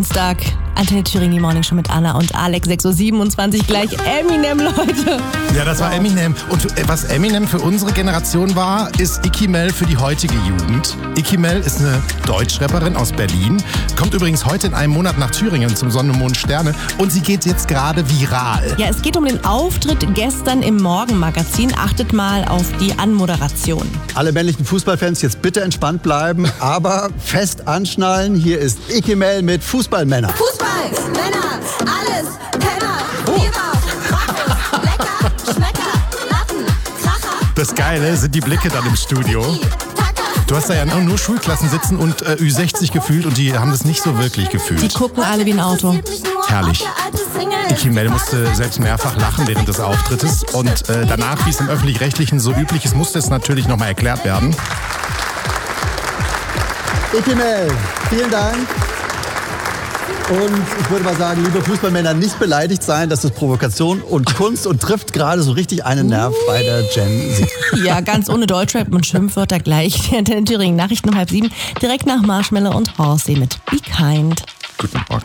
Dienstag, Antenne Thüringen, die Morning Show mit Anna und Alex, 6.27 Uhr, gleich Eminem, Leute. Ja, das war Eminem. Und was Eminem für unsere Generation war, ist Icky Mel für die heutige Jugend. Icky Mel ist eine Deutschrapperin aus Berlin, kommt übrigens heute in einem Monat nach Thüringen zum Sonne, Mond, Sterne und sie geht jetzt gerade viral. Ja, es geht um den Auftritt gestern im Morgenmagazin. Achtet mal auf die Anmoderation. Alle männlichen Fußballfans jetzt bitte entspannt bleiben, aber fest anschnallen. Hier ist Icky Mel mit Fußballmänner. Fußball, Männer, alles, Penner, Vierer, Rockes, lecker, Schmecker, Latten, Kracher. Das Geile sind die Blicke dann im Studio. Du hast da ja nur Schulklassen sitzen und Ü60 gefühlt und die haben das nicht so wirklich Die gefühlt. gucken alle wie ein Auto. Herrlich. Icky Mel musste selbst mehrfach lachen während des Auftrittes und danach, wie es im Öffentlich-Rechtlichen so üblich ist, musste es natürlich nochmal erklärt werden. Icky Mel, vielen Dank. Und ich würde mal sagen, liebe Fußballmänner, nicht beleidigt sein, das ist Provokation und Kunst und trifft gerade so richtig einen Nerv bei der Gen Z. Ja, ganz ohne Deutschrap und Schimpfwörter gleich. Die Antenne Thüringen Nachrichten um 6:30, direkt nach Marshmallow und Horsey mit Be Kind. Guten Morgen.